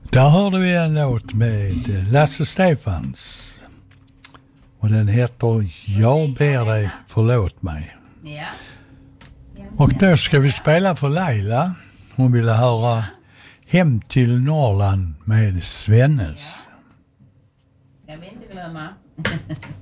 Där hörde vi en låt med Lasse Stefans. Och den heter Jag ber dig förlåt mig. Ja. Och då ska vi spela för Laila. Hon ville höra Hem till Norrland med Svennes. Ska vi inte glömma.